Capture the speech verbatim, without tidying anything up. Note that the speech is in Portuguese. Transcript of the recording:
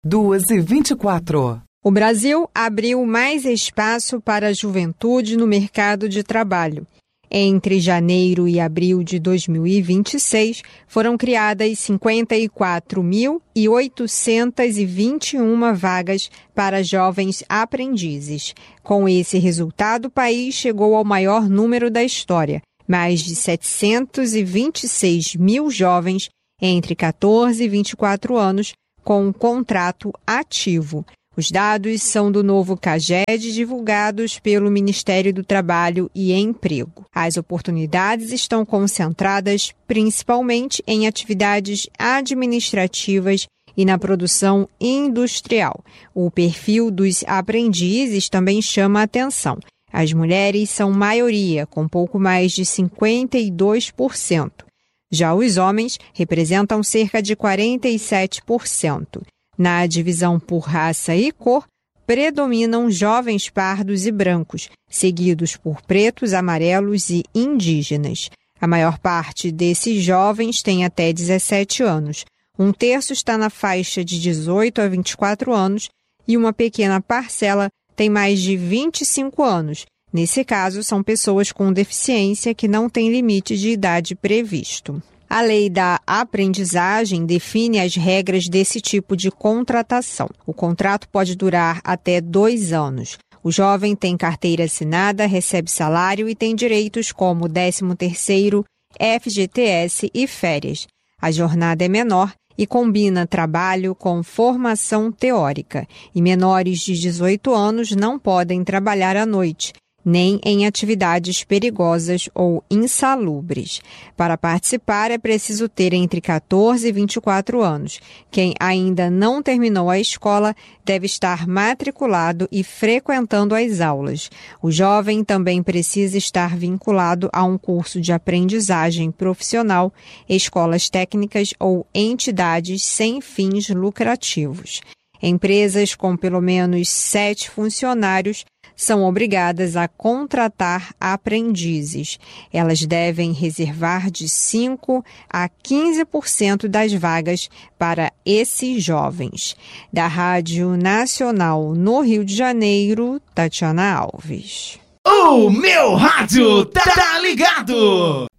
duas e vinte e quatro. O Brasil abriu mais espaço para a juventude no mercado de trabalho. Entre janeiro e abril de dois mil e vinte e seis, foram criadas cinquenta e quatro mil oitocentas e vinte e uma vagas para jovens aprendizes. Com esse resultado, o país chegou ao maior número da história, mais de setecentos e vinte e seis mil jovens entre catorze e vinte e quatro anos com um contrato ativo. Os dados são do novo CAGED, divulgados pelo Ministério do Trabalho e Emprego. As oportunidades estão concentradas principalmente em atividades administrativas e na produção industrial. O perfil dos aprendizes também chama a atenção. As mulheres são maioria, com pouco mais de cinquenta e dois por cento. Já os homens representam cerca de quarenta e sete por cento. Na divisão por raça e cor, predominam jovens pardos e brancos, seguidos por pretos, amarelos e indígenas. A maior parte desses jovens tem até dezessete anos. Um terço está na faixa de dezoito a vinte e quatro anos e uma pequena parcela tem mais de vinte e cinco anos. Nesse caso, são pessoas com deficiência que não têm limite de idade previsto. A lei da aprendizagem define as regras desse tipo de contratação. O contrato pode durar até dois anos. O jovem tem carteira assinada, recebe salário e tem direitos como décimo terceiro, F G T S e férias. A jornada é menor e combina trabalho com formação teórica. E menores de dezoito anos não podem trabalhar à noite, nem em atividades perigosas ou insalubres. Para participar, é preciso ter entre catorze e vinte e quatro anos. Quem ainda não terminou a escola deve estar matriculado e frequentando as aulas. O jovem também precisa estar vinculado a um curso de aprendizagem profissional, escolas técnicas ou entidades sem fins lucrativos. Empresas com pelo menos sete funcionários são obrigadas a contratar aprendizes. Elas devem reservar de cinco a quinze por cento das vagas para esses jovens. Da Rádio Nacional no Rio de Janeiro, Tatiana Alves. O meu rádio tá ligado!